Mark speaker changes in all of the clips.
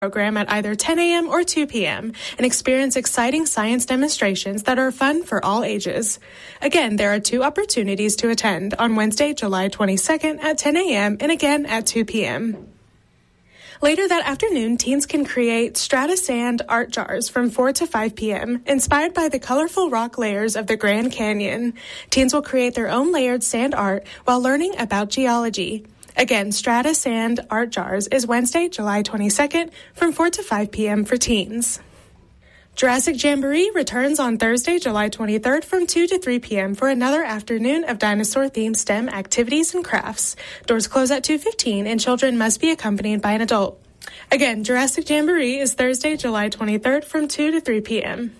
Speaker 1: program at either 10 a.m. or 2 p.m. and experience exciting science demonstrations that are fun for all ages. Again, there are 2 opportunities to attend on Wednesday, July 22nd at 10 a.m. and again at 2 p.m. Later that afternoon, teens can create Stratasand art jars from 4 to 5 p.m., inspired by the colorful rock layers of the Grand Canyon. Teens will create their own layered sand art while learning about geology. Again, Stratasand art jars is Wednesday, July 22nd from 4 to 5 p.m. for teens. Jurassic Jamboree returns on Thursday, July 23rd from 2 to 3 p.m. for another afternoon of dinosaur-themed STEM activities and crafts. Doors close at 2:15 and children must be accompanied by an adult. Again, Jurassic Jamboree is Thursday, July 23rd from 2 to 3 p.m.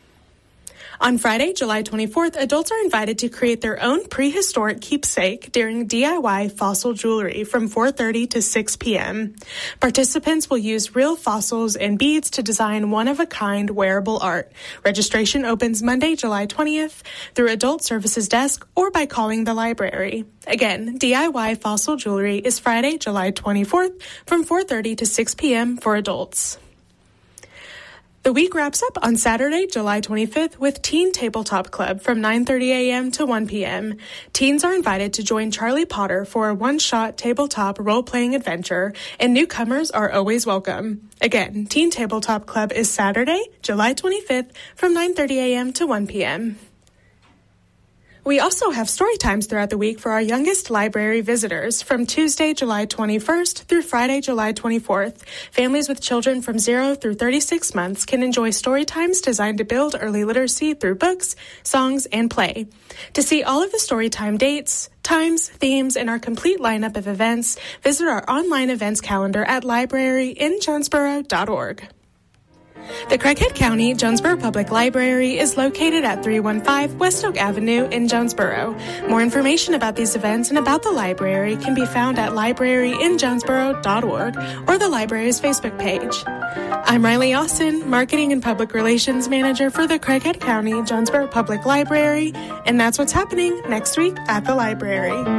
Speaker 1: On Friday, July 24th, adults are invited to create their own prehistoric keepsake during DIY fossil jewelry from 4:30 to 6 p.m. Participants will use real fossils and beads to design one-of-a-kind wearable art. Registration opens Monday, July 20th through Adult Services Desk or by calling the library. Again, DIY fossil jewelry is Friday, July 24th from 4:30 to 6 p.m. for adults. The week wraps up on Saturday, July 25th with Teen Tabletop Club from 9:30 a.m. to 1 p.m. Teens are invited to join Charlie Potter for a one-shot tabletop role-playing adventure, and newcomers are always welcome. Again, Teen Tabletop Club is Saturday, July 25th from 9:30 a.m. to 1 p.m. We also have story times throughout the week for our youngest library visitors from Tuesday, July 21st through Friday, July 24th. Families with children from 0 through 36 months can enjoy story times designed to build early literacy through books, songs, and play. To see all of the story time dates, times, themes, and our complete lineup of events, visit our online events calendar at libraryinjonesboro.org. The Craighead County Jonesboro Public Library is located at 315 West Oak Avenue in Jonesboro. More information about these events and about the library can be found at libraryinjonesboro.org or the library's Facebook page. I'm Riley Austin, Marketing and Public Relations Manager for the Craighead County Jonesboro Public Library, and that's what's happening next week at the library.